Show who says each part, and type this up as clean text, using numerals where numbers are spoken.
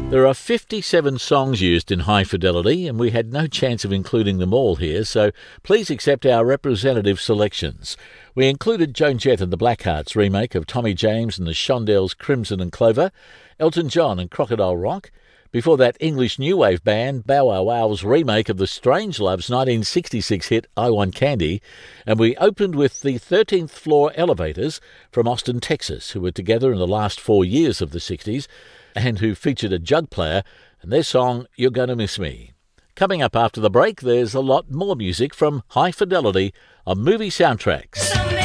Speaker 1: There are 57 songs used in High Fidelity, and we had no chance of including them all here, so please accept our representative selections. We included Joan Jett and the Blackhearts remake of Tommy James and the Shondells' Crimson and Clover, Elton John and Crocodile Rock. Before that, English new wave band Bow Wow Wow's remake of the Strangeloves' 1966 hit I Want Candy, and we opened with the 13th Floor Elevators from Austin, Texas, who were together in the last 4 years of the 60s, and who featured a jug player, and their song, You're Gonna Miss Me. Coming up after the break, there's a lot more music from High Fidelity on Movie Soundtracks.